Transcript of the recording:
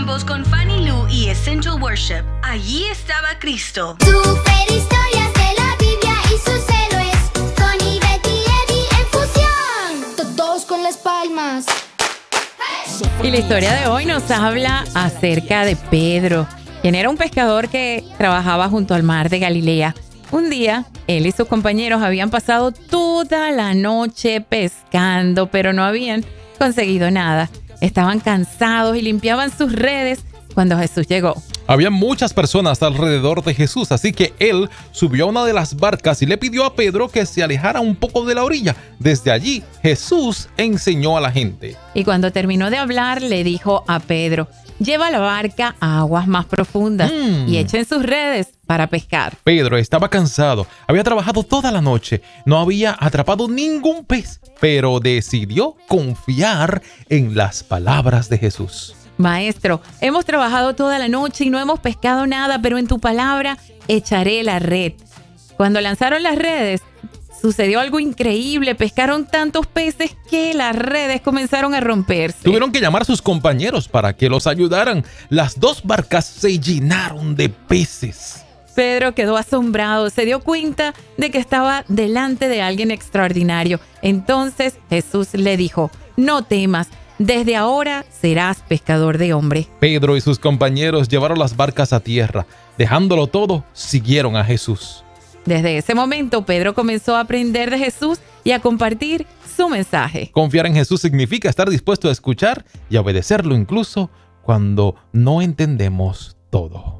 vivos con Fanny Lu y Essential Worship. Allí estaba Cristo. Super historias de la Biblia y sus héroes. Connie, Betty y Eddie en fusión. Todos con las palmas. Y la historia de hoy nos habla acerca de Pedro, quien era un pescador que trabajaba junto al mar de Galilea. Un día, él y sus compañeros habían pasado toda la noche pescando, pero no habían conseguido nada. Estaban cansados y limpiaban sus redes cuando Jesús llegó. Había muchas personas alrededor de Jesús, así que él subió a una de las barcas y le pidió a Pedro que se alejara un poco de la orilla. Desde allí, Jesús enseñó a la gente. Y cuando terminó de hablar, le dijo a Pedro: lleva la barca a aguas más profundas y echen sus redes para pescar. Pedro estaba cansado, había trabajado toda la noche, no había atrapado ningún pez, pero decidió confiar en las palabras de Jesús. Maestro, hemos trabajado toda la noche y no hemos pescado nada, pero en tu palabra echaré la red. Cuando lanzaron las redes, sucedió algo increíble. Pescaron tantos peces que las redes comenzaron a romperse. Tuvieron que llamar a sus compañeros para que los ayudaran. Las dos barcas se llenaron de peces. Pedro quedó asombrado, se dio cuenta de que estaba delante de alguien extraordinario. Entonces Jesús le dijo: no temas, desde ahora serás pescador de hombres. Pedro y sus compañeros llevaron las barcas a tierra. Dejándolo todo, siguieron a Jesús. Desde ese momento, Pedro comenzó a aprender de Jesús y a compartir su mensaje. Confiar en Jesús significa estar dispuesto a escuchar y a obedecerlo incluso cuando no entendemos todo.